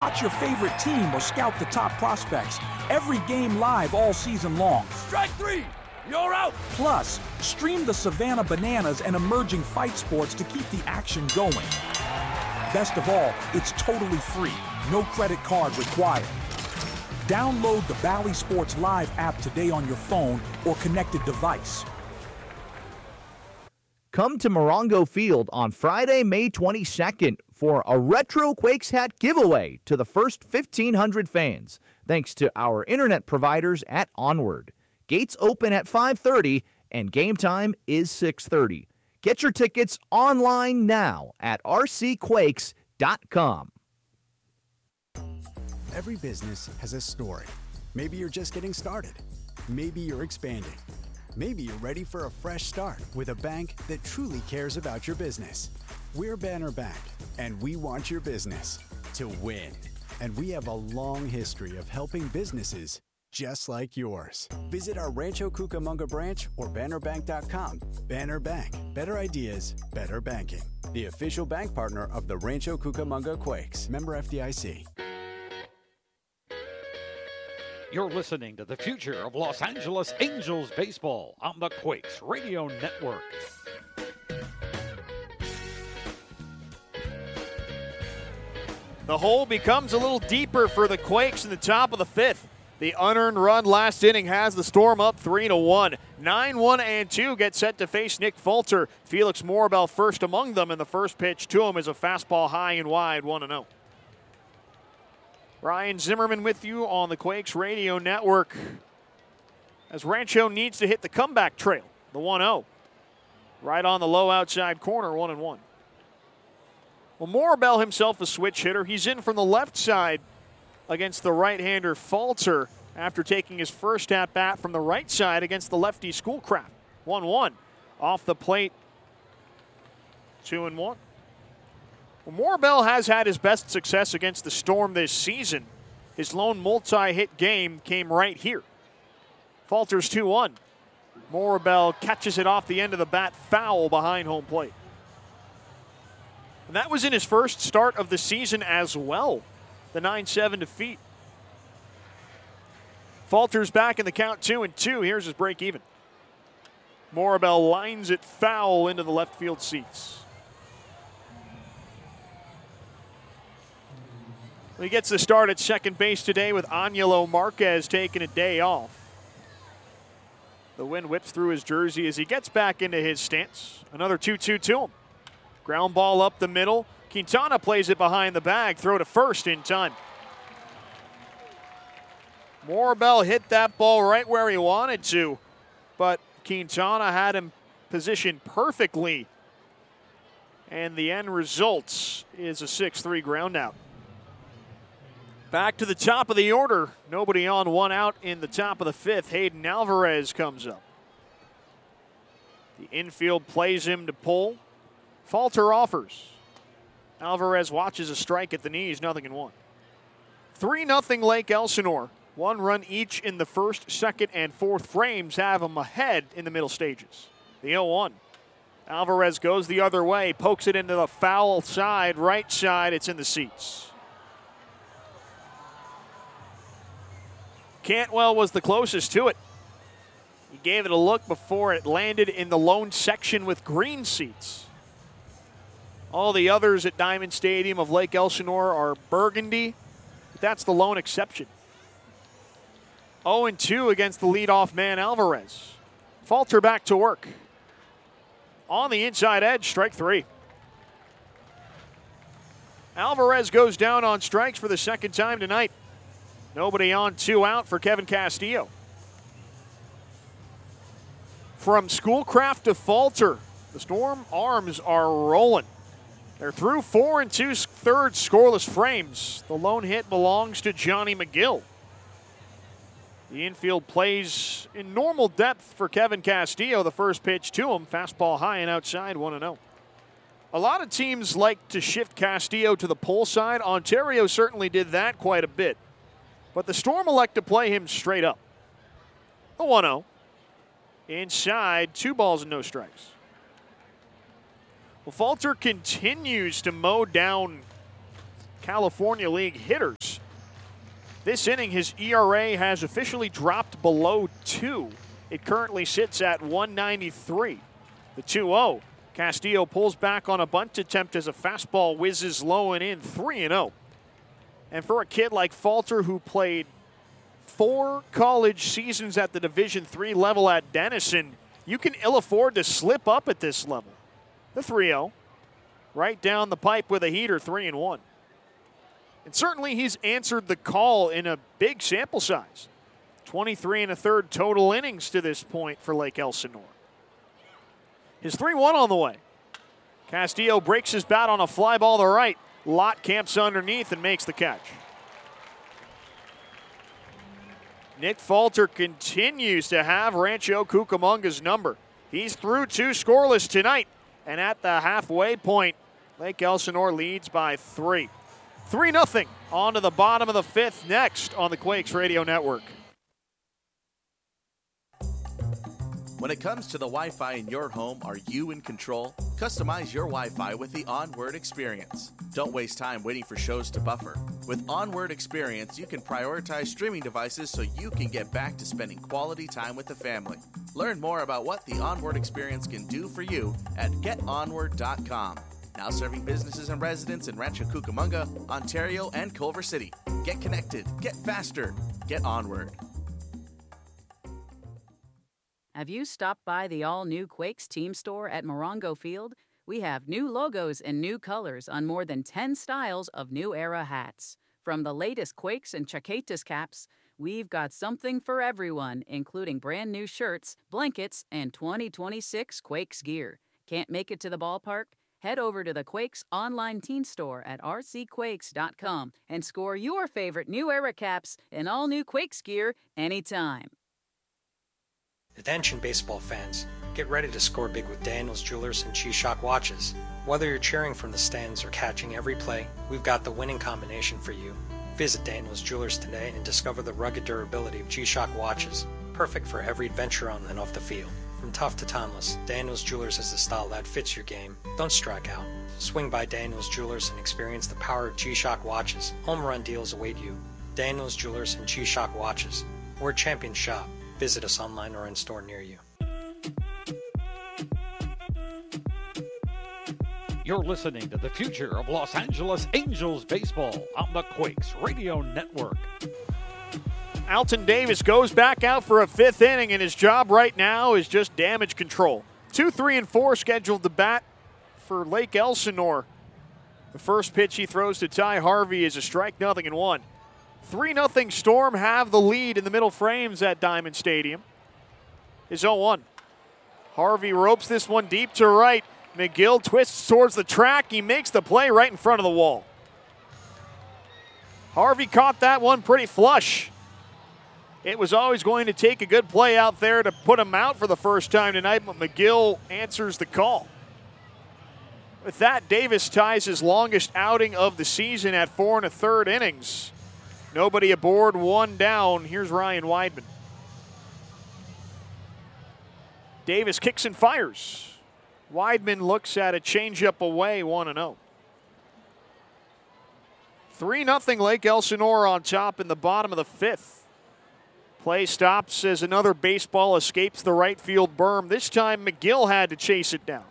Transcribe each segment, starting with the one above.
Watch your favorite team or scout the top prospects. Every game live all season long. Strike three! You're out! Plus, stream the Savannah Bananas and emerging fight sports to keep the action going. Best of all, it's totally free. No credit card required. Download the Bally Sports Live app today on your phone or connected device. Come to Morongo Field on Friday, May 22nd for a Retro Quakes hat giveaway to the first 1,500 fans, thanks to our internet providers at Onward. Gates open at 5:30 and game time is 6:30. Get your tickets online now at rcquakes.com. Every business has a story. Maybe you're just getting started. Maybe you're expanding. Maybe you're ready for a fresh start with a bank that truly cares about your business. We're Banner Bank, and we want your business to win. And we have a long history of helping businesses just like yours. Visit our Rancho Cucamonga branch or bannerbank.com. Banner Bank. Better ideas, better banking. The official bank partner of the Rancho Cucamonga Quakes. Member FDIC. You're listening to the future of Los Angeles Angels baseball on the Quakes Radio Network. The hole becomes a little deeper for the Quakes in the top of the fifth. The unearned run last inning has the Storm up 3-1. 9-1 and 2 get set to face Nick Falter. Felix Morabel first among them, and the first pitch to him is a fastball high and wide, 1-0. Ryan Zimmerman with you on the Quakes Radio Network as Rancho needs to hit the comeback trail, the 1-0. Right on the low outside corner, 1-1. Well, Morabel himself a switch hitter. He's in from the left side against the right-hander Falter after taking his first at-bat from the right side against the lefty Schoolcraft. 1-1. Off the plate, 2-1. Well, Morabel has had his best success against the Storm this season. His lone multi-hit game came right here. Falter's 2-1. Morabel catches it off the end of the bat, foul behind home plate. And that was in his first start of the season as well. The 9-7 defeat. Falter's back in the count 2-2. Here's his break even. Morabel lines it foul into the left field seats. He gets the start at second base today with Angelo Marquez taking a day off. The wind whips through his jersey as he gets back into his stance. Another 2-2 to him. Ground ball up the middle. Quintana plays it behind the bag. Throw to first in time. Morabel hit that ball right where he wanted to, but Quintana had him positioned perfectly. And the end result is a 6-3 ground out. Back to the top of the order. Nobody on, one out in the top of the fifth. Hayden Alvarez comes up. The infield plays him to pull. Falter offers. Alvarez watches a strike at the knees, 0-1. 3-0 Lake Elsinore. 1 run each in the first, second, and fourth frames have them ahead in the middle stages. The 0-1. Alvarez goes the other way, pokes it into the foul side, right side. It's in the seats. Cantwell was the closest to it. He gave it a look before it landed in the lone section with green seats. All the others at Diamond Stadium of Lake Elsinore are burgundy, but that's the lone exception. 0-2 against the leadoff man Alvarez. Falter back to work. On the inside edge, strike 3. Alvarez goes down on strikes for the second time tonight. Nobody on, 2 out for Kevin Castillo. From Schoolcraft to Falter, the Storm arms are rolling. They're through 4 2/3 scoreless frames. The lone hit belongs to Johnny McGill. The infield plays in normal depth for Kevin Castillo. The first pitch to him, fastball high and outside, 1-0. A lot of teams like to shift Castillo to the pull side. Ontario certainly did that quite a bit. But the Storm elect to play him straight up. The 1-0. Inside, 2 balls and no strikes. Well, Falter continues to mow down California League hitters. This inning, his ERA has officially dropped below 2. It currently sits at 193. The 2-0. Castillo pulls back on a bunt attempt as a fastball whizzes low and in, 3-0. And for a kid like Falter, who played 4 college seasons at the Division III level at Denison, you can ill afford to slip up at this level. The 3-0, right down the pipe with a heater, 3-1. And certainly he's answered the call in a big sample size. 23 1/3 total innings to this point for Lake Elsinore. His 3-1 on the way. Castillo breaks his bat on a fly ball to right. Lott camps underneath and makes the catch. Nick Falter continues to have Rancho Cucamonga's number. He's through 2 scoreless tonight. And at the halfway point, Lake Elsinore leads by 3. 3-0 on to the bottom of the 5th next on the Quakes Radio Network. When it comes to the Wi-Fi in your home, are you in control? Customize your Wi-Fi with the Onward Experience. Don't waste time waiting for shows to buffer. With Onward Experience, you can prioritize streaming devices so you can get back to spending quality time with the family. Learn more about what the Onward Experience can do for you at getonward.com. Now serving businesses and residents in Rancho Cucamonga, Ontario, and Culver City. Get connected, get faster, get Onward. Have you stopped by the all-new Quakes team store at Morongo Field? We have new logos and new colors on more than 10 styles of new era hats. From the latest Quakes and Chaquetas caps, we've got something for everyone, including brand new shirts, blankets, and 2026 Quakes gear. Can't make it to the ballpark? Head over to the Quakes online teen store at rcquakes.com and score your favorite new era caps and all new Quakes gear anytime. Attention baseball fans, get ready to score big with Daniels Jewelers and G-Shock watches. Whether you're cheering from the stands or catching every play, we've got the winning combination for you. Visit Daniels Jewelers today and discover the rugged durability of G-Shock watches, perfect for every adventure on and off the field. From tough to timeless, Daniels Jewelers is the style that fits your game. Don't strike out. Swing by Daniels Jewelers and experience the power of G-Shock watches. Home run deals await you. Daniels Jewelers and G-Shock watches. We're a champion shop. Visit us online or in store near you. You're listening to the future of Los Angeles Angels baseball on the Quakes Radio Network. Alton Davis goes back out for a 5th inning, and his job right now is just damage control. 2, 3, and 4 scheduled to bat for Lake Elsinore. The first pitch he throws to Ty Harvey is a strike, 0-1. 3-0 Storm have the lead in the middle frames at Diamond Stadium. Is 0-1. Harvey ropes this one deep to right. McGill twists towards the track. He makes the play right in front of the wall. Harvey caught that one pretty flush. It was always going to take a good play out there to put him out for the first time tonight, but McGill answers the call. With that, Davis ties his longest outing of the season at 4 1/3 innings. Nobody aboard, 1 down. Here's Ryan Weidman. Davis kicks and fires. Weidman looks at a changeup away, 1-0. 3-0 Lake Elsinore on top in the bottom of the 5th. Play stops as another baseball escapes the right field berm. This time McGill had to chase it down.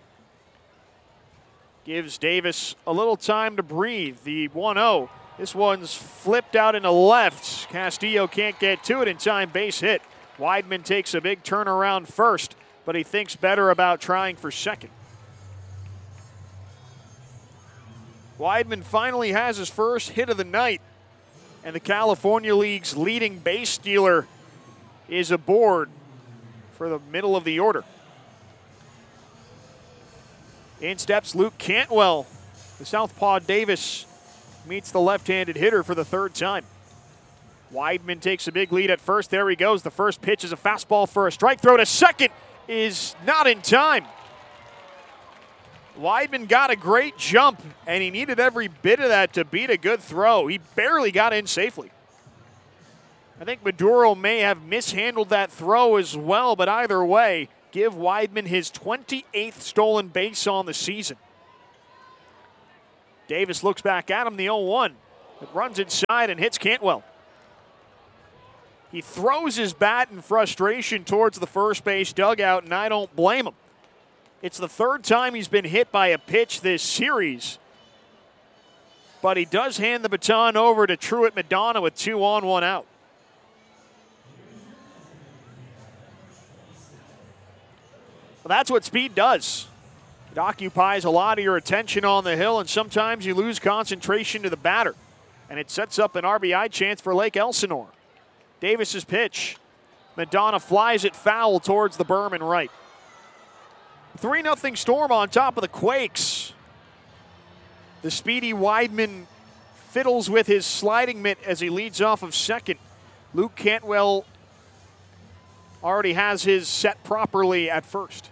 Gives Davis a little time to breathe. The 1-0. This one's flipped out into left. Castillo can't get to it in time. Base hit. Weidman takes a big turnaround first, but he thinks better about trying for second. Weidman finally has his first hit of the night, and the California League's leading base stealer is aboard for the middle of the order. In steps Luke Cantwell. The southpaw Davis meets the left-handed hitter for the 3rd time. Weidman takes a big lead at first. There he goes. The first pitch is a fastball for a strike. Throw to second is not in time. Weidman got a great jump, and he needed every bit of that to beat a good throw. He barely got in safely. I think Maduro may have mishandled that throw as well, but either way, give Weidman his 28th stolen base on the season. Davis looks back at him, the 0-1. It runs inside and hits Cantwell. He throws his bat in frustration towards the first base dugout, and I don't blame him. It's the third time he's been hit by a pitch this series. But he does hand the baton over to Truett Madonna with 2 on, 1 out. Well, that's what speed does. It occupies a lot of your attention on the hill, and sometimes you lose concentration to the batter. And it sets up an RBI chance for Lake Elsinore. Davis's pitch. Madonna flies it foul towards the berm and right. 3-0 Storm on top of the Quakes. The speedy Weidman fiddles with his sliding mitt as he leads off of second. Luke Cantwell already has his set properly at first.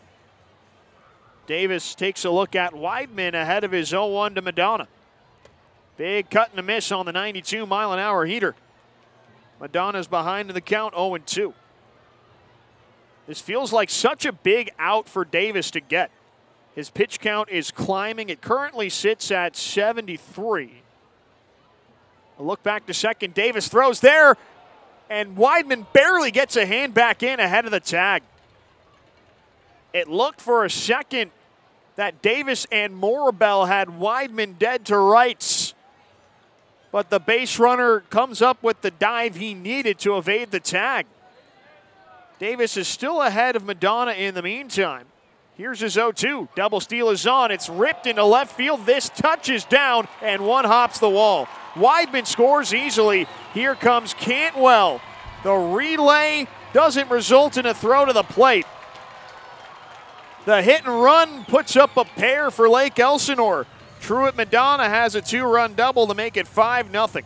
Davis takes a look at Weidman ahead of his 0-1 to Madonna. Big cut and a miss on the 92-mile-an-hour heater. Madonna's behind in the count, 0-2. This feels like such a big out for Davis to get. His pitch count is climbing. It currently sits at 73. A look back to second. Davis throws there, and Weidman barely gets a hand back in ahead of the tag. It looked for a second that Davis and Morabel had Weidman dead to rights. But the base runner comes up with the dive he needed to evade the tag. Davis is still ahead of Madonna in the meantime. Here's his 0-2. Double steal is on. It's ripped into left field. This touches down, and one hops the wall. Weidman scores easily. Here comes Cantwell. The relay doesn't result in a throw to the plate. The hit and run puts up a pair for Lake Elsinore. Truett Madonna has a 2-run double to make it 5-0.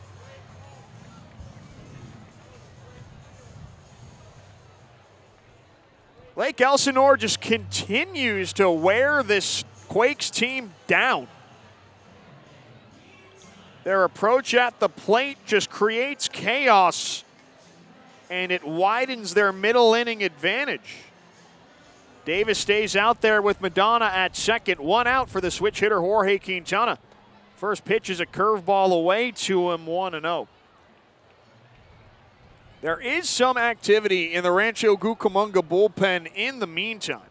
Lake Elsinore just continues to wear this Quakes team down. Their approach at the plate just creates chaos, and it widens their middle inning advantage. Davis stays out there with Madonna at second. 1 out for the switch hitter, Jorge Quintana. First pitch is a curveball away to him, 1-0. There is some activity in the Rancho Cucamonga bullpen in the meantime.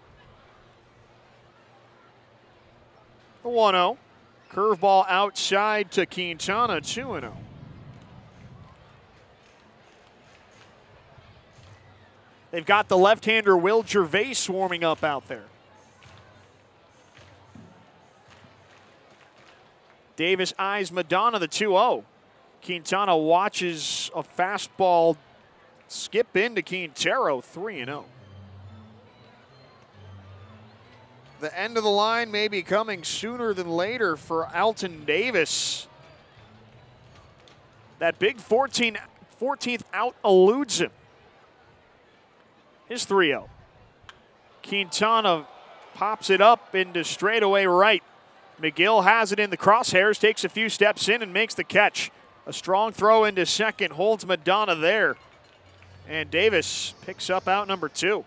The 1-0. Curveball outside to Quintana, 2-0. They've got the left-hander Will Gervais warming up out there. Davis eyes Madonna, the 2-0. Quintana watches a fastball skip into Quintero, 3-0. The end of the line may be coming sooner than later for Alton Davis. That big 14th out eludes him. His 3-0. Quintana pops it up into straightaway right. McGill has it in the crosshairs, takes a few steps in and makes the catch. A strong throw into second, holds Madonna there. And Davis picks up out number 2.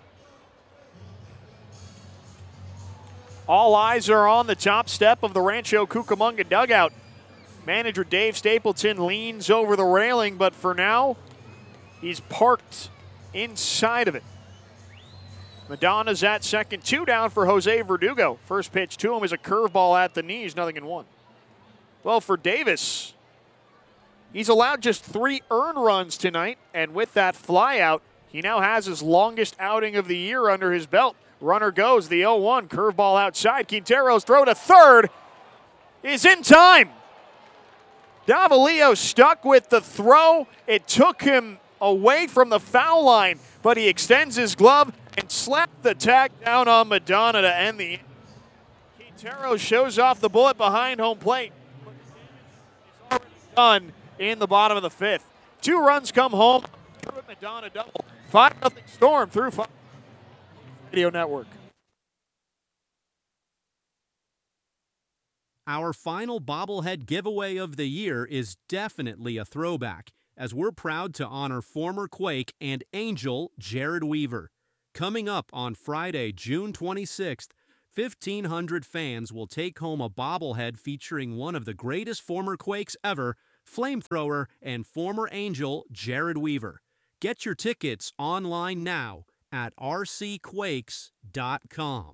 All eyes are on the top step of the Rancho Cucamonga dugout. Manager Dave Stapleton leans over the railing, but for now, he's parked inside of it. Madonna's at second, 2 down for Jose Verdugo. First pitch to him is a curveball at the knees, 0-1. Well, for Davis, he's allowed just 3 earned runs tonight, and with that flyout, he now has his longest outing of the year under his belt. Runner goes, the 0-1, curveball outside. Quintero's throw to third is in time. Davalillo stuck with the throw. It took him away from the foul line, but he extends his glove and slapped the tag down on Madonna to end the inning. Quintero shows off the bullet behind home plate. It's already done in the bottom of the 5th. 2 runs come home. Madonna double. 5-0 Storm through 5. Radio Network. Our final bobblehead giveaway of the year is definitely a throwback, as we're proud to honor former Quake and Angel Jared Weaver. Coming up on Friday, June 26th, 1,500 fans will take home a bobblehead featuring one of the greatest former Quakes ever, flamethrower and former Angel Jared Weaver. Get your tickets online now at rcquakes.com.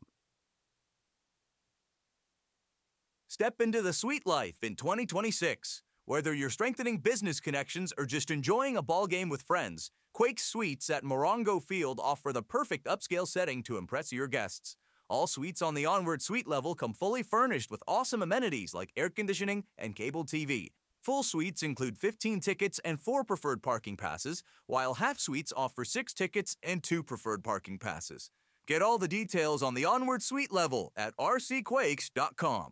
Step into the sweet life in 2026. Whether you're strengthening business connections or just enjoying a ball game with friends, Quakes Suites at Morongo Field offer the perfect upscale setting to impress your guests. All suites on the Onward Suite level come fully furnished with awesome amenities like air conditioning and cable TV. Full suites include 15 tickets and 4 preferred parking passes, while half suites offer 6 tickets and 2 preferred parking passes. Get all the details on the Onward Suite level at rcquakes.com.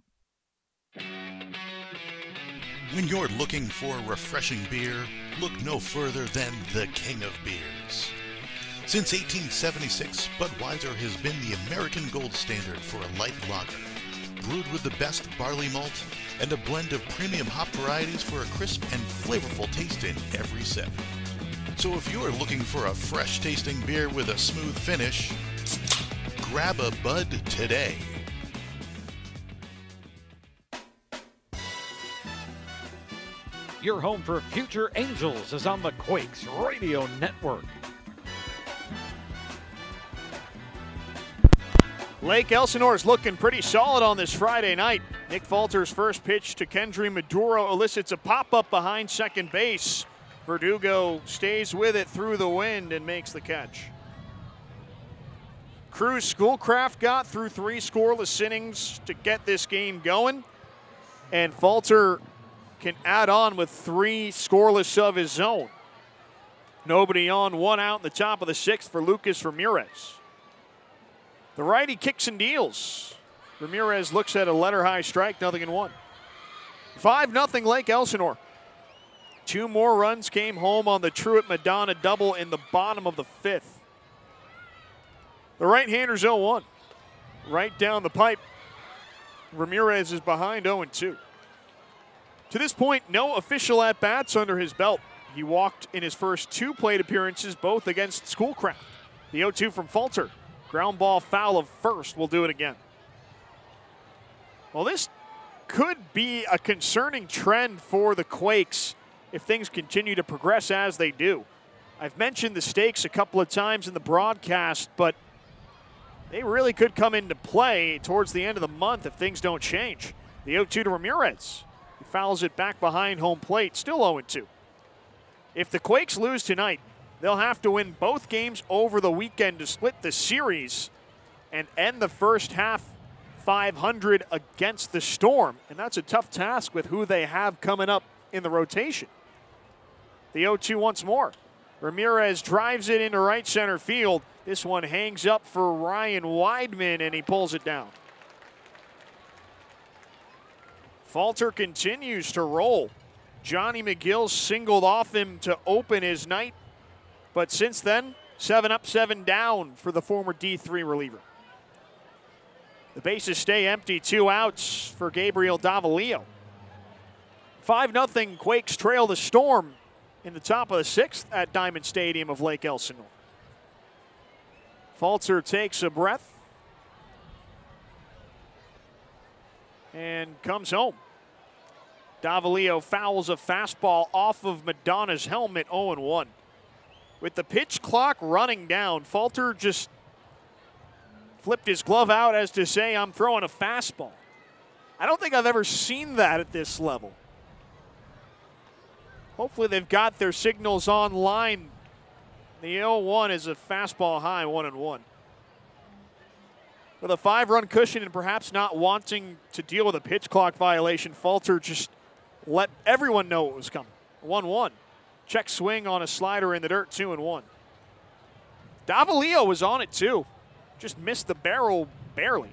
When you're looking for refreshing beer, look no further than the King of Beers. Since 1876, Budweiser has been the American gold standard for a light lager, brewed with the best barley malt and a blend of premium hop varieties for a crisp and flavorful taste in every sip. So if you're looking for a fresh-tasting beer with a smooth finish, grab a Bud today. Your home for future Angels is on the Quakes Radio Network. Lake Elsinore is looking pretty solid on this Friday night. Nick Falter's first pitch to Kendry Maduro elicits a pop-up behind second base. Verdugo stays with it through the wind and makes the catch. Cruz Schoolcraft got through 3 scoreless innings to get this game going, and Falter can add on with 3 scoreless of his own. Nobody on, 1 out in the top of the 6th for Lucas Ramirez. The righty kicks and deals. Ramirez looks at a letter-high strike, 0-1. 5-0 Lake Elsinore. 2 more runs came home on the Truett Madonna double in the bottom of the 5th. The right-hander's 0-1. Right down the pipe. Ramirez is behind 0-2. To this point, no official at-bats under his belt. He walked in his first 2 plate appearances, both against Schoolcraft. The 0-2 from Falter. Ground ball foul of first will do it again. Well, this could be a concerning trend for the Quakes if things continue to progress as they do. I've mentioned the stakes a couple of times in the broadcast, but they really could come into play towards the end of the month if things don't change. The 0-2 to Ramirez. He fouls it back behind home plate, still 0-2. If the Quakes lose tonight, they'll have to win both games over the weekend to split the series and end the first half 500 against the Storm. And that's a tough task with who they have coming up in the rotation. The 0-2 once more. Ramirez drives it into right center field. This one hangs up for Ryan Weidman, and he pulls it down. Falter continues to roll. Johnny McGill singled off him to open his night. But since then, 7 up, 7 down for the former D3 reliever. The bases stay empty, 2 outs for Gabriel Davalillo. 5-0 Quakes trail the Storm in the top of the 6th at Diamond Stadium of Lake Elsinore. Falter takes a breath and comes home. Davalillo fouls a fastball off of Madonna's helmet, 0-1. With the pitch clock running down, Falter just flipped his glove out as to say, I'm throwing a fastball. I don't think I've ever seen that at this level. Hopefully they've got their signals online. The 0-1 is a fastball high, 1-1. With a 5-run cushion and perhaps not wanting to deal with a pitch clock violation, Falter just let everyone know it was coming. 1-1. Check swing on a slider in the dirt, 2-1. Davalillo was on it too. Just missed the barrel barely.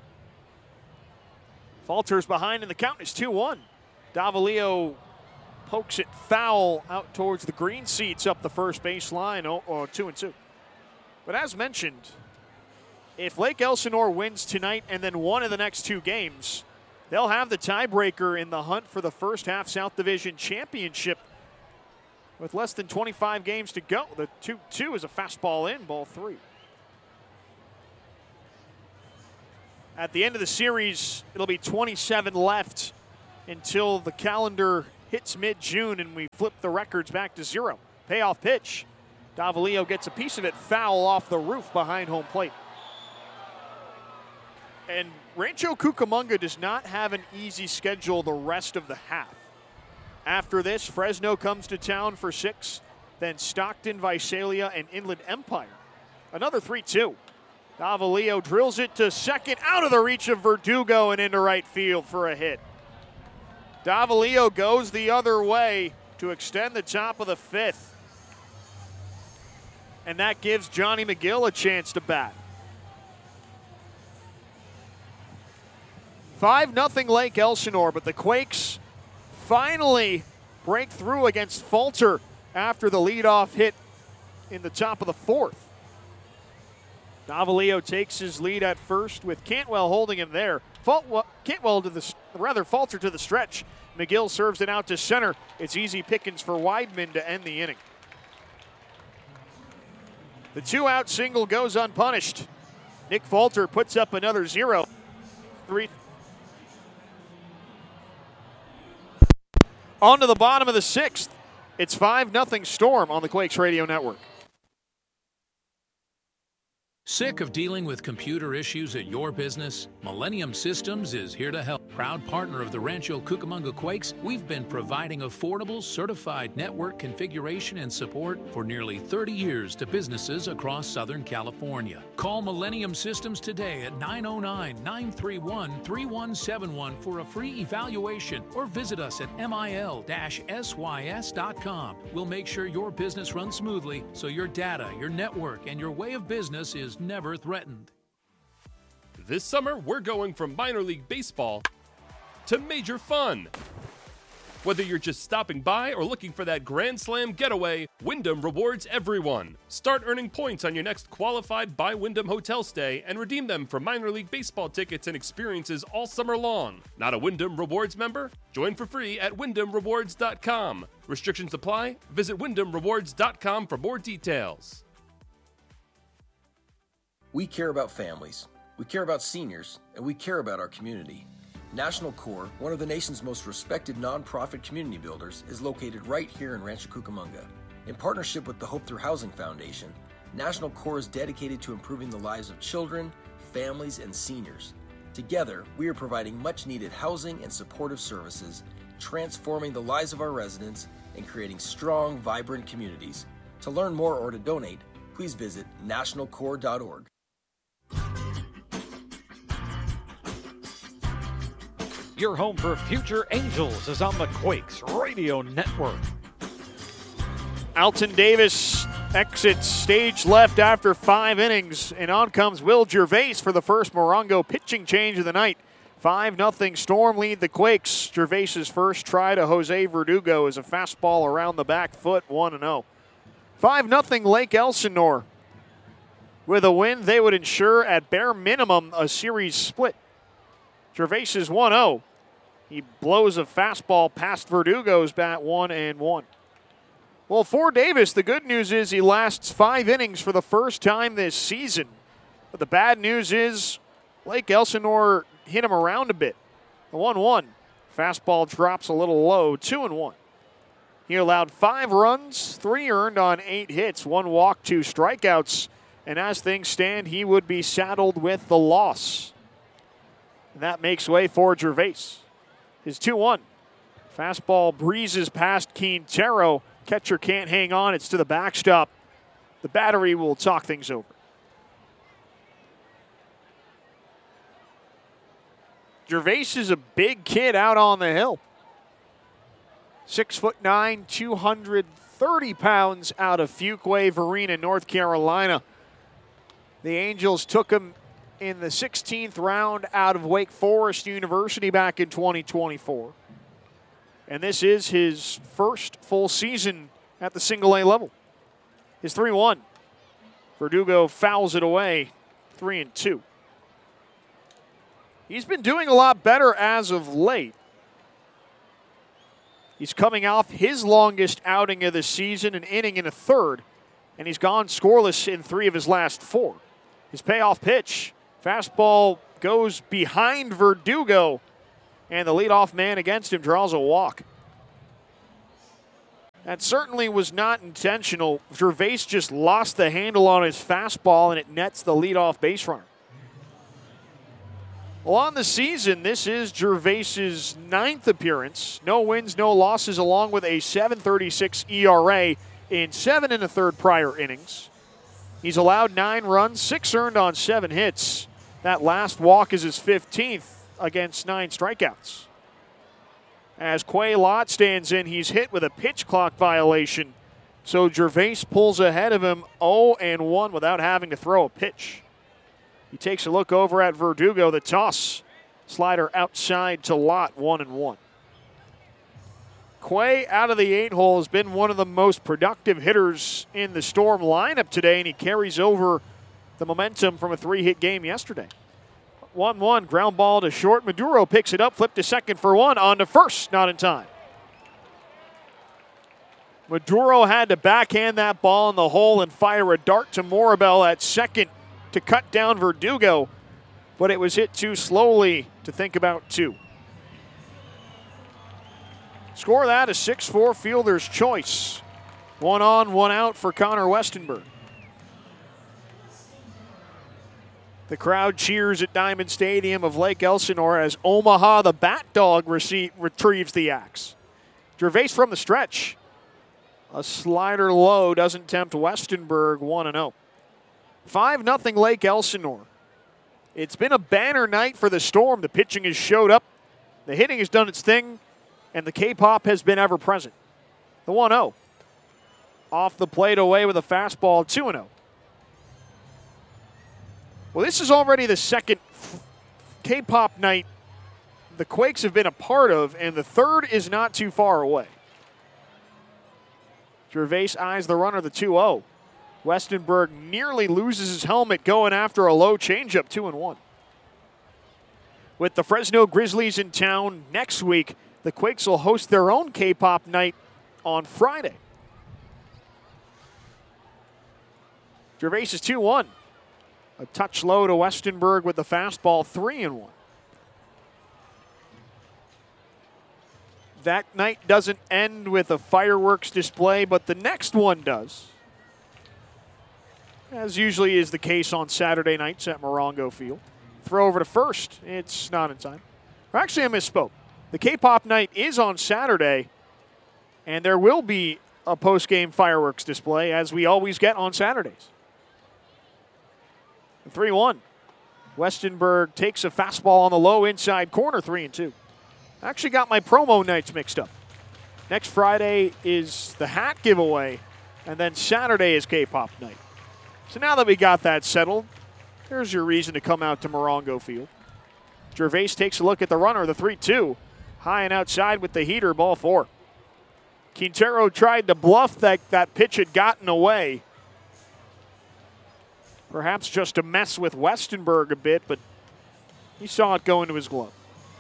Falter's behind and the count is 2-1. Davalillo pokes it foul out towards the green seats up the first base line, 2-2. But as mentioned, if Lake Elsinore wins tonight and then one of the next 2 games, they'll have the tiebreaker in the hunt for the first half South Division championship with less than 25 games to go. The 2-2 is a fastball in, ball 3. At the end of the series, it'll be 27 left until the calendar hits mid-June and we flip the records back to 0. Payoff pitch. Davalillo gets a piece of it, foul off the roof behind home plate. And Rancho Cucamonga does not have an easy schedule the rest of the half. After this, Fresno comes to town for 6, then Stockton, Visalia, and Inland Empire. Another 3-2. Davalillo drills it to second, out of the reach of Verdugo and into right field for a hit. Davalillo goes the other way to extend the top of the 5th. And that gives Johnny McGill a chance to bat. 5-0 Lake Elsinore, but the Quakes finally break through against Falter after the leadoff hit in the top of the 4th. Davalillo takes his lead at first with Cantwell holding him there. Falter to the stretch. McGill serves it out to center. It's easy pickings for Weidman to end the inning. The 2-out single goes unpunished. Nick Falter puts up another 0. 3. On to the bottom of the 6th. It's 5-0 Storm on the Quakes Radio Network. Sick of dealing with computer issues at your business? Millennium Systems is here to help. Proud partner of the Rancho Cucamonga Quakes, we've been providing affordable, certified network configuration and support for nearly 30 years to businesses across Southern California. Call Millennium Systems today at 909-931-3171 for a free evaluation or visit us at mil-sys.com. We'll make sure your business runs smoothly so your data, your network, and your way of business is never threatened. This summer, we're going from minor league baseball to major fun. Whether you're just stopping by or looking for that Grand Slam getaway, Wyndham rewards everyone. Start earning points on your next qualified by Wyndham hotel stay and redeem them for minor league baseball tickets and experiences all summer long. Not a Wyndham Rewards member? Join for free at WyndhamRewards.com. Restrictions apply. Visit WyndhamRewards.com for more details. We care about families, we care about seniors, and we care about our community. National Core, one of the nation's most respected nonprofit community builders, is located right here in Rancho Cucamonga. In partnership with the Hope Through Housing Foundation, National Core is dedicated to improving the lives of children, families, and seniors. Together, we are providing much-needed housing and supportive services, transforming the lives of our residents, and creating strong, vibrant communities. To learn more or to donate, please visit nationalcore.org. Your home for future Angels is on the Quakes Radio Network. Alton Davis exits stage left after 5 innings, and on comes Will Gervais for the first Morongo pitching change of the night. 5-0 Storm lead the Quakes. Gervais's first try to Jose Verdugo is a fastball around the back foot, 1-0. 5-0 Lake Elsinore. With a win, they would ensure at bare minimum a series split. Gervais is 1-0. He blows a fastball past Verdugo's bat, 1-1. Well, for Davis, the good news is he lasts 5 innings for the first time this season. But the bad news is Lake Elsinore hit him around a bit. The 1-1. Fastball drops a little low, 2-1. He allowed 5 runs, 3 earned on 8 hits, 1 walk, 2 strikeouts. And as things stand, he would be saddled with the loss. And that makes way for Gervais. His 2-1. Fastball breezes past Quintero. Catcher can't hang on. It's to the backstop. The battery will talk things over. Gervais is a big kid out on the hill. 6'9", 230 pounds out of Fuquay Varina, North Carolina. The Angels took him in the 16th round out of Wake Forest University back in 2024. And this is his first full season at the single-A level. His 3-1. Verdugo fouls it away, 3-2. He's been doing a lot better as of late. He's coming off his longest outing of the season, an inning and a third, and he's gone scoreless in 3 of his last 4. His payoff pitch Fastball goes behind Verdugo, and the leadoff man against him draws a walk. That certainly was not intentional. Gervais just lost the handle on his fastball, and it nets the leadoff base runner. Well, on the season, this is Gervais's 9th appearance. No wins, no losses, along with a .736 ERA in 7 1/3 prior innings. He's allowed 9 runs, 6 earned on 7 hits. That last walk is his 15th against 9 strikeouts. As Quay Lott stands in, he's hit with a pitch clock violation. So Gervais pulls ahead of him 0-1 without having to throw a pitch. He takes a look over at Verdugo, the toss. Slider outside to Lott, 1-1. Quay out of the 8-hole has been one of the most productive hitters in the Storm lineup today, and he carries over the momentum from a 3-hit game yesterday. 1-1, ground ball to short. Maduro picks it up, flipped to second for 1, on to first, not in time. Maduro had to backhand that ball in the hole and fire a dart to Morabel at second to cut down Verdugo, but it was hit too slowly to think about 2. Score that a 6-4 fielder's choice. 1 on, 1 out for Connor Westenberg. The crowd cheers at Diamond Stadium of Lake Elsinore as Omaha, the Bat Dog, retrieves the axe. Gervais from the stretch. A slider low doesn't tempt Westenberg, 1-0. 5-0 Lake Elsinore. It's been a banner night for the Storm. The pitching has showed up. The hitting has done its thing. And the K-pop has been ever present. The 1-0. Off the plate away with a fastball, 2-0. Well, this is already the second K-pop night the Quakes have been a part of, and the third is not too far away. Gervais eyes the runner, the 2-0. Westenberg nearly loses his helmet going after a low changeup, 2-1. With the Fresno Grizzlies in town next week, the Quakes will host their own K-pop night on Friday. Gervais is 2-1. A touch low to Westenberg with the fastball, 3-1. That night doesn't end with a fireworks display, but the next one does. As usually is the case on Saturday nights at Morongo Field. Throw over to first. It's not in time. Or actually, I misspoke. The K-pop night is on Saturday, and there will be a post-game fireworks display, as we always get on Saturdays. 3-1. Westenberg takes a fastball on the low inside corner, 3-2. I actually got my promo nights mixed up. Next Friday is the hat giveaway, and then Saturday is K-pop night. So now that we got that settled, there's your reason to come out to Morongo Field. Gervais takes a look at the runner, the 3-2. High and outside with the heater, ball 4. Quintero tried to bluff that pitch had gotten away. Perhaps just to mess with Westenberg a bit, but he saw it go into his glove.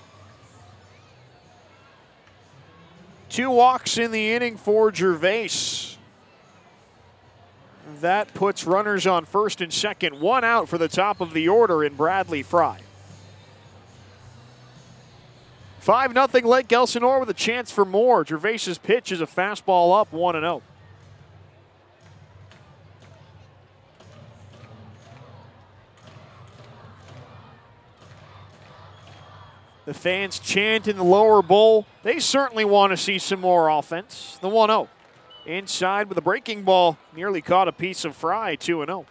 2 walks in the inning for Gervais. That puts runners on first and second. 1 out for the top of the order in Bradley Fry. 5-0 Lake Elsinore with a chance for more. Gervais's pitch is a fastball up, 1-0. The fans chant in the lower bowl. They certainly want to see some more offense. The 1-0. Inside with a breaking ball. Nearly caught a piece of Fry, 2-0.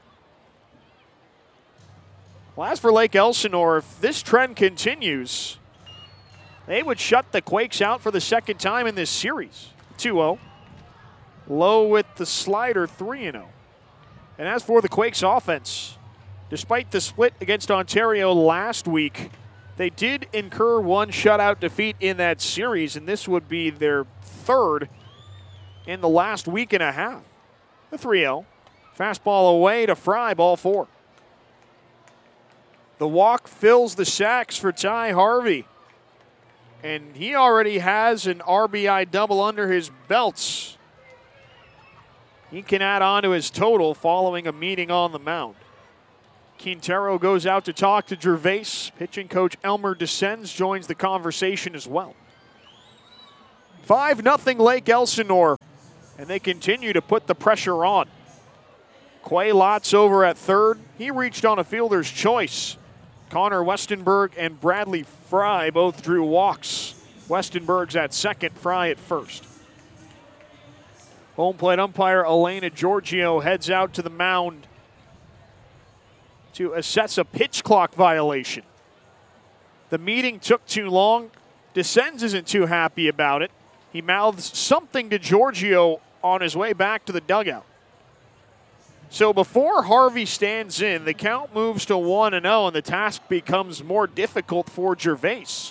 Well, as for Lake Elsinore, if this trend continues, they would shut the Quakes out for the second time in this series. 2-0. Low with the slider, 3-0. And as for the Quakes offense, despite the split against Ontario last week, they did incur 1 shutout defeat in that series, and this would be their 3rd in the last week and a half. The 3-0. Fastball away to Fry, ball 4. The walk fills the sacks for Ty Harvey. And he already has an RBI double under his belts. He can add on to his total following a meeting on the mound. Quintero goes out to talk to Gervais. Pitching coach Elmer Descends joins the conversation as well. 5-0 Lake Elsinore, and they continue to put the pressure on. Quay Lotz over at third. He reached on a fielder's choice. Connor Westenberg and Bradley Fry both drew walks. Westenberg's at second, Fry at first. Home plate umpire Elena Giorgio heads out to the mound to assess a pitch clock violation. The meeting took too long. Descends isn't too happy about it. He mouths something to Giorgio on his way back to the dugout. So before Harvey stands in, the count moves to 1-0, and the task becomes more difficult for Gervais.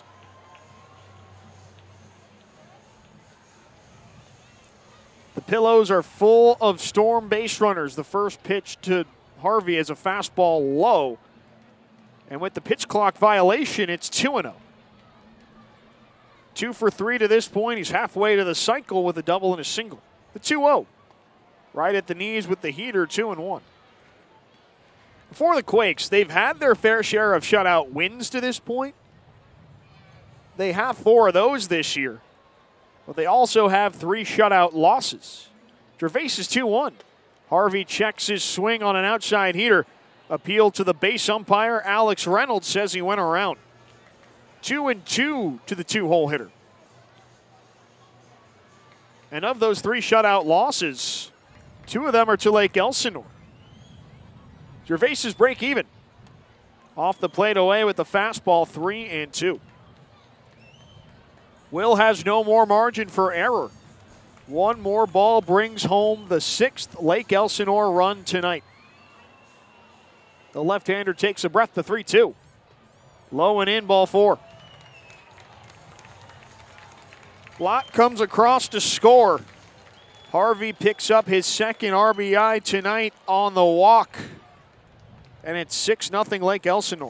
The Pillows are full of Storm base runners. The first pitch to Harvey is a fastball low. And with the pitch clock violation, it's 2-0. 2 for 3 to this point. He's halfway to the cycle with a double and a single. The 2-0. Right at the knees with the heater, 2-1. For the Quakes, they've had their fair share of shutout wins to this point. They have 4 of those this year. But they also have 3 shutout losses. Gervais is 2-1. Harvey checks his swing on an outside heater. Appeal to the base umpire. Alex Reynolds says he went around. 2-2 to the 2-hole hitter. And of those 3 shutout losses, 2 of them are to Lake Elsinore. Gervais is break even. Off the plate away with the fastball, 3-2. Will has no more margin for error. One more ball brings home the 6th Lake Elsinore run tonight. The left-hander takes a breath to 3-2. Low and in, ball 4. Blott comes across to score. Harvey picks up his second RBI tonight on the walk. And it's 6-0 Lake Elsinore.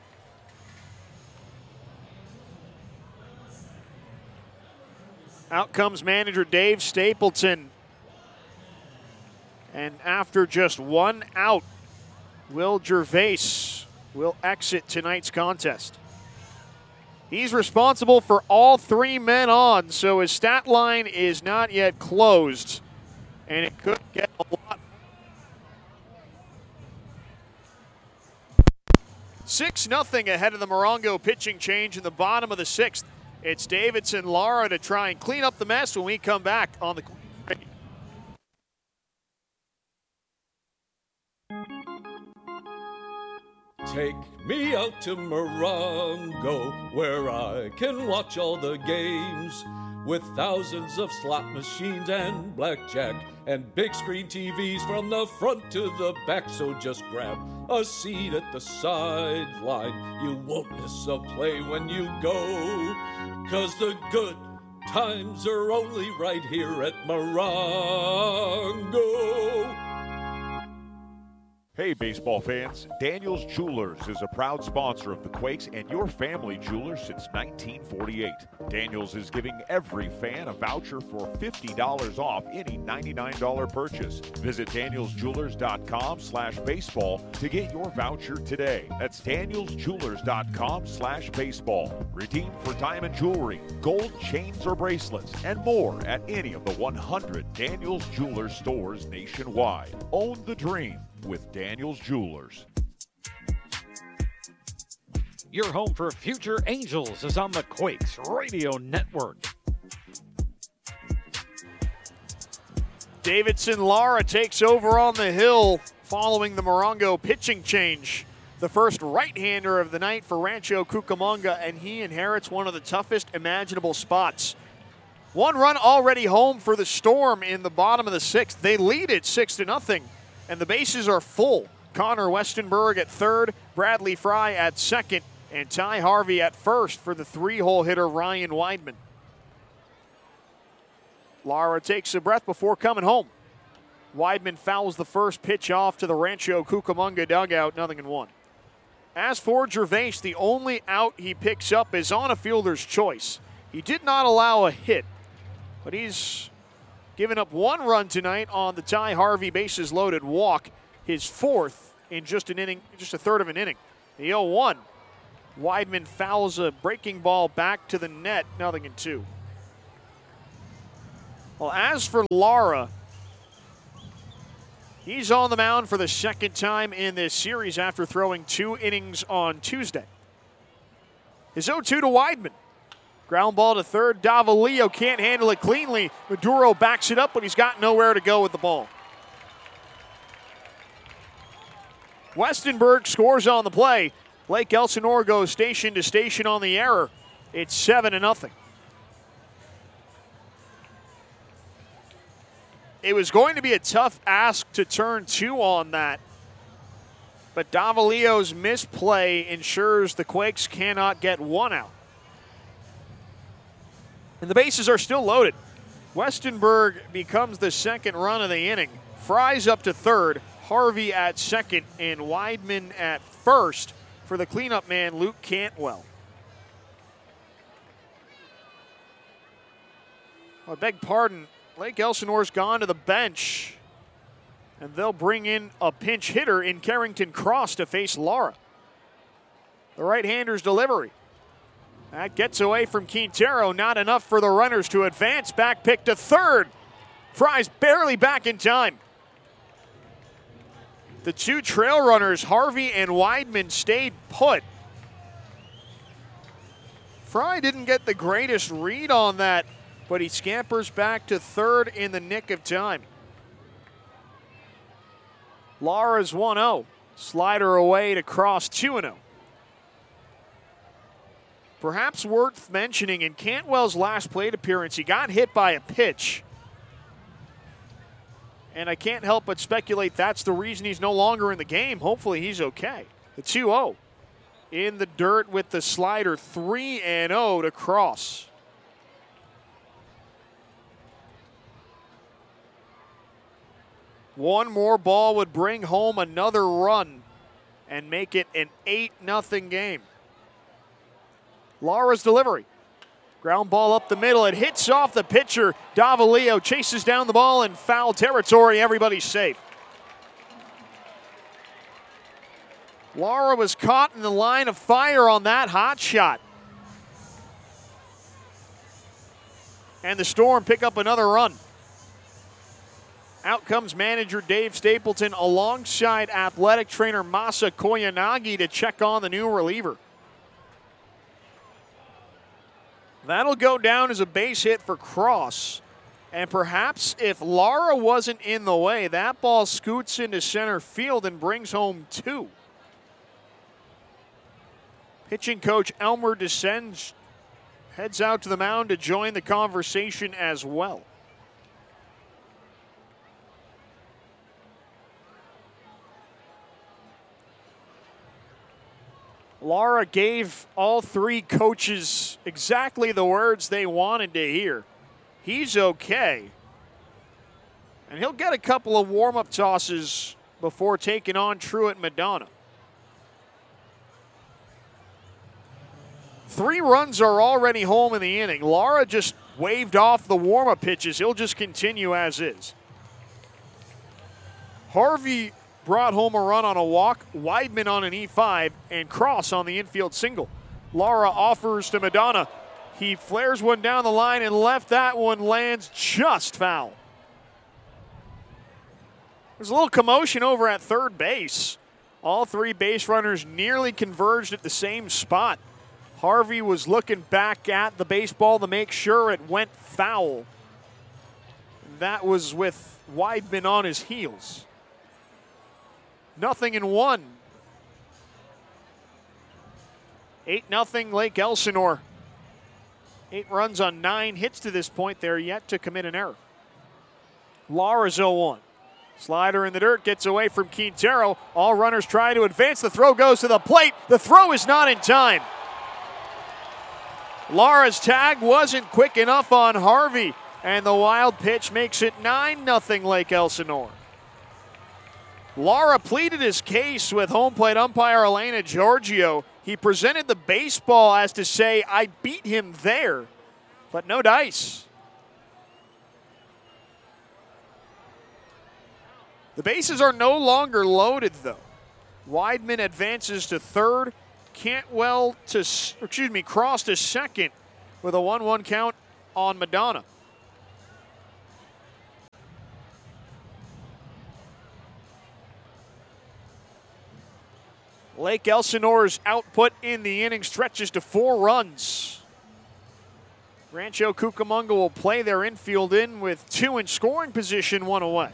Out comes manager Dave Stapleton. And after just 1 out, Will Gervais will exit tonight's contest. He's responsible for all 3 men on, so his stat line is not yet closed. And it could get a lot. 6-0 ahead of the Morongo pitching change in the bottom of the 6th. It's Davidson Lara to try and clean up the mess when we come back on the. Take me out to Morongo, where I can watch all the games, with thousands of slot machines and blackjack and big screen TVs from the front to the back. So just grab a seat at the sideline. You won't miss a play when you go, 'cause the good times are only right here at Morongo. Hey baseball fans, Daniels Jewelers is a proud sponsor of the Quakes and your family jeweler since 1948. Daniels is giving every fan a voucher for $50 off any $99 purchase. Visit danielsjewelers.com/baseball to get your voucher today. That's danielsjewelers.com/baseball. Redeem for diamond jewelry, gold chains or bracelets, and more at any of the 100 Daniels Jewelers stores nationwide. Own the dream with Daniels Jewelers. Your home for future Angels is on the Quakes Radio Network. Davidson Lara takes over on the hill following the Morongo pitching change. The first right-hander of the night for Rancho Cucamonga, and he inherits one of the toughest imaginable spots. 1 run already home for the Storm in the bottom of the 6th. They lead it 6-0. And the bases are full. Connor Westenberg at third, Bradley Fry at second, and Ty Harvey at first for the 3-hole hitter Ryan Weidman. Lara takes a breath before coming home. Weidman fouls the first pitch off to the Rancho Cucamonga dugout, 0-1. As for Gervais, the only out he picks up is on a fielder's choice. He did not allow a hit, but he's given up 1 run tonight on the Ty Harvey bases loaded walk, his 4th in just an inning, just a third of an inning. The 0-1. Weidman fouls a breaking ball back to the net, 0-2. Well, as for Lara, he's on the mound for the second time in this series after throwing 2 innings on Tuesday. His 0-2 to Weidman. Ground ball to third. Davalillo can't handle it cleanly. Maduro backs it up, but he's got nowhere to go with the ball. Westenberg scores on the play. Lake Elsinore goes station to station on the error. It's 7-0. It was going to be a tough ask to turn 2 on that, but Davalillo's misplay ensures the Quakes cannot get 1 out. And the bases are still loaded. Westenberg becomes the second run of the inning. Fry's up to third, Harvey at second, and Weidman at first for the cleanup man, Luke Cantwell. I beg pardon, Lake Elsinore's gone to the bench, and they'll bring in a pinch hitter in Carrington Cross to face Lara. The right-hander's delivery. That gets away from Quintero, not enough for the runners to advance. Back pick to third. Fry's barely back in time. The 2 trail runners, Harvey and Weidman, stayed put. Fry didn't get the greatest read on that, but he scampers back to third in the nick of time. Lara's 1-0. Slider away to Cross, 2-0. Perhaps worth mentioning, in Cantwell's last plate appearance, he got hit by a pitch. And I can't help but speculate that's the reason he's no longer in the game. Hopefully he's okay. The 2-0 in the dirt with the slider, 3-0 to Cross. One more ball would bring home another run and make it an 8-0 game. Lara's delivery. Ground ball up the middle. It hits off the pitcher. Davalillo chases down the ball in foul territory. Everybody's safe. Lara was caught in the line of fire on that hot shot. And the Storm pick up another run. Out comes manager Dave Stapleton alongside athletic trainer Masa Koyanagi to check on the new reliever. That'll go down as a base hit for Cross. And perhaps if Lara wasn't in the way, that ball scoots into center field and brings home 2. Pitching coach Elmer Descends heads out to the mound to join the conversation as well. Lara gave all 3 coaches exactly the words they wanted to hear. He's okay. And he'll get a couple of warm-up tosses before taking on Truett Madonna. 3 runs are already home in the inning. Lara just waved off the warm-up pitches. He'll just continue as is. Harvey brought home a run on a walk, Weidman on an E5, and Cross on the infield single. Lara offers to Madonna. He flares one down the line and left. That one lands just foul. There's a little commotion over at third base. All 3 base runners nearly converged at the same spot. Harvey was looking back at the baseball to make sure it went foul. That was with Weidman on his heels. 0-1. 8-0 Lake Elsinore. 8 runs on 9 hits to this point. They're yet to commit an error. Lara's 0-1. Slider in the dirt gets away from Quintero. All runners try to advance. The throw goes to the plate. The throw is not in time. Lara's tag wasn't quick enough on Harvey, and the wild pitch makes it 9-0 Lake Elsinore. Lara pleaded his case with home plate umpire Elena Giorgio. He presented the baseball as to say, I beat him there, but no dice. The bases are no longer loaded, though. Weidman advances to third. Cross to second with a 1-1 count on Madonna. Lake Elsinore's output in the inning stretches to 4 runs. Rancho Cucamonga will play their infield in with 2 in scoring position, 1 away.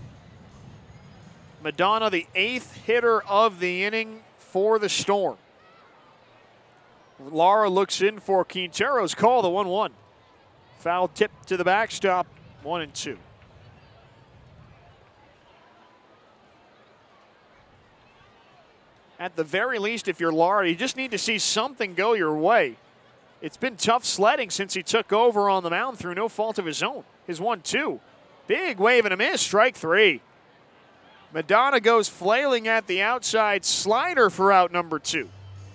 Madonna, the 8th hitter of the inning for the Storm. Lara looks in for Quintero's call, the 1-1. Foul tip to the backstop, 1-2. At the very least, if you're Lara, you just need to see something go your way. It's been tough sledding since he took over on the mound through no fault of his own. His 1-2. Big wave and a miss, strike 3. Madonna goes flailing at the outside slider for out number 2.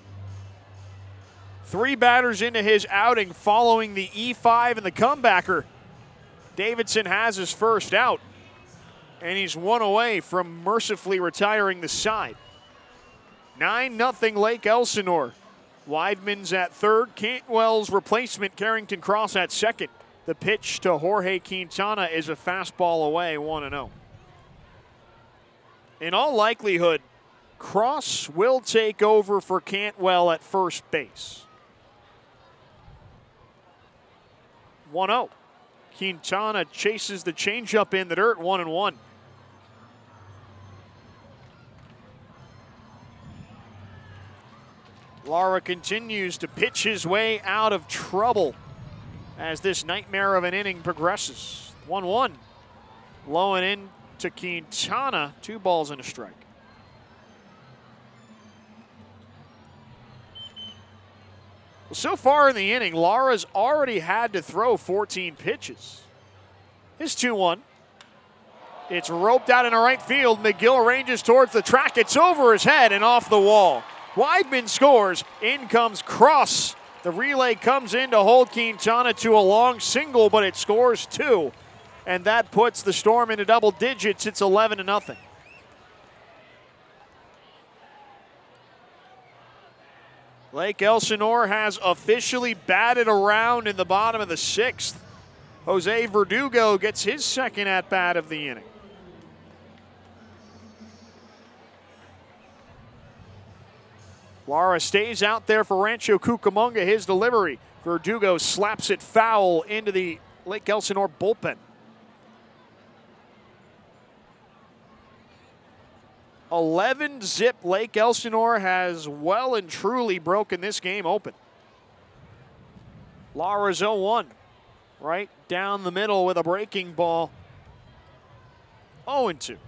3 batters into his outing following the E5 and the comebacker. Davidson has his first out, and he's 1 away from mercifully retiring the side. 9-0 Lake Elsinore. Weidman's at third. Cantwell's replacement, Carrington Cross, at second. The pitch to Jorge Quintana is a fastball away, 1-0. In all likelihood, Cross will take over for Cantwell at first base. 1-0. Quintana chases the changeup in the dirt, 1-1. Lara continues to pitch his way out of trouble as this nightmare of an inning progresses. 1-1. Low and in to Quintana. 2 balls and a strike. Well, so far in the inning, Lara's already had to throw 14 pitches. His 2-1. It's roped out into right field. McGill ranges towards the track. It's over his head and off the wall. Weidman scores. In comes Cross. The relay comes in to hold Quintana to a long single, but it scores 2. And that puts the Storm into double digits. It's 11-0. Lake Elsinore has officially batted around in the bottom of the 6th. Jose Verdugo gets his second at-bat of the inning. Lara stays out there for Rancho Cucamonga. His delivery. Verdugo slaps it foul into the Lake Elsinore bullpen. 11-zip. Lake Elsinore has well and truly broken this game open. Lara's 0-1. Right down the middle with a breaking ball. 0-2.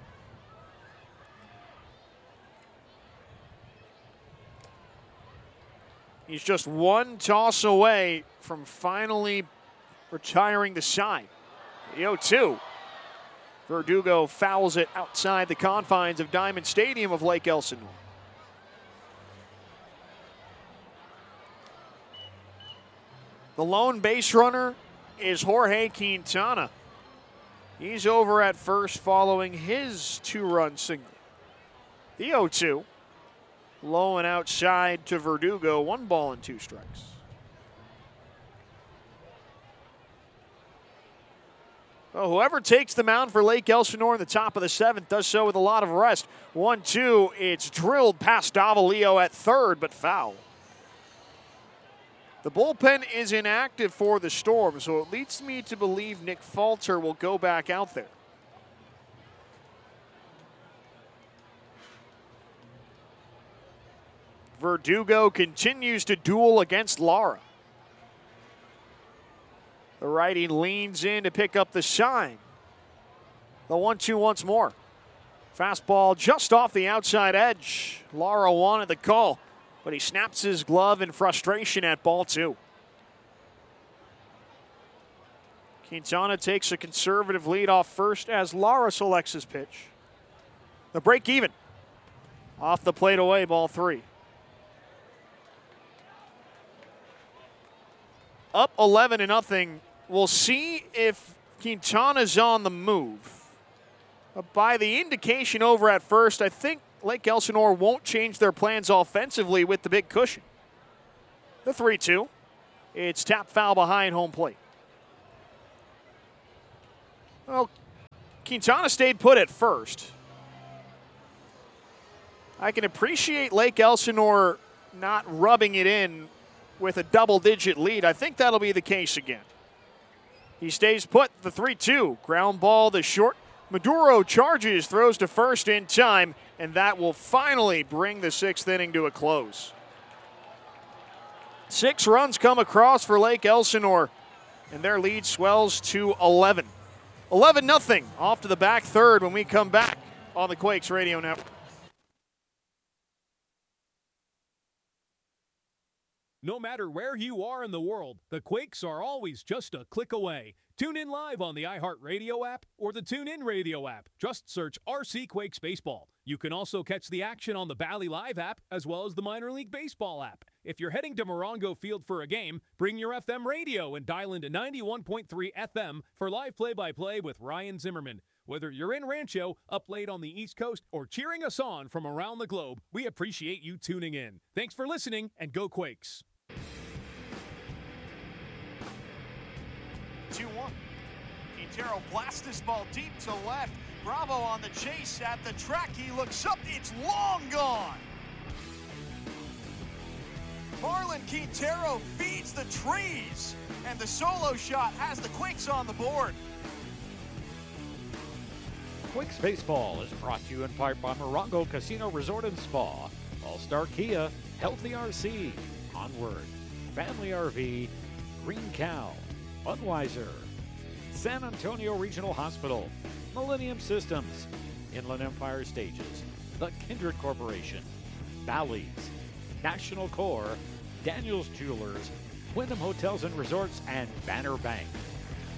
He's just 1 toss away from finally retiring the side. 0-2. Verdugo fouls it outside the confines of Diamond Stadium of Lake Elsinore. The lone base runner is Jorge Quintana. He's over at first following his 2-run single. The 0-2. Low and outside to Verdugo. 1 ball and 2 strikes. Well, whoever takes the mound for Lake Elsinore in the top of the 7th does so with a lot of rest. 1-2. It's drilled past Davalillo at third, but foul. The bullpen is inactive for the Storm, so it leads me to believe Nick Falter will go back out there. Verdugo continues to duel against Lara. The righty leans in to pick up the shine. The 1-2 once more. Fastball just off the outside edge. Lara wanted the call, but he snaps his glove in frustration at ball 2. Quintana takes a conservative lead off first as Lara selects his pitch. The break even. Off the plate away, ball 3. Up 11-0. We'll see if Quintana's on the move. By the indication over at first, I think Lake Elsinore won't change their plans offensively with the big cushion. The 3-2. It's tap foul behind home plate. Well, Quintana stayed put at first. I can appreciate Lake Elsinore not rubbing it in with a double-digit lead. I think that'll be the case again. He stays put, the 3-2. Ground ball to short. Maduro charges, throws to first in time, and that will finally bring the 6th inning to a close. 6 runs come across for Lake Elsinore, and their lead swells to 11. 11-0 off to the back third when we come back on the Quakes Radio Network. No matter where you are in the world, the Quakes are always just a click away. Tune in live on the iHeartRadio app or the TuneIn Radio app. Just search RC Quakes Baseball. You can also catch the action on the Bally Live app as well as the Minor League Baseball app. If you're heading to Morongo Field for a game, bring your FM radio and dial into 91.3 FM for live play-by-play with Ryan Zimmerman. Whether you're in Rancho, up late on the East Coast, or cheering us on from around the globe, we appreciate you tuning in. Thanks for listening, and go Quakes. 2-1. Quintero blasts this ball deep to left. Bravo on the chase at the track. He looks up. It's long gone. Marlon Quintero feeds the trees, and the solo shot has the Quakes on the board. Quakes Baseball is brought to you in part by Morongo Casino Resort and Spa, All-Star Kia, Healthy RC, Onward, Family RV, Green Cow, Budweiser, San Antonio Regional Hospital, Millennium Systems, Inland Empire Stages, The Kindred Corporation, Bally's, National Core, Daniels Jewelers, Wyndham Hotels and Resorts, and Banner Bank.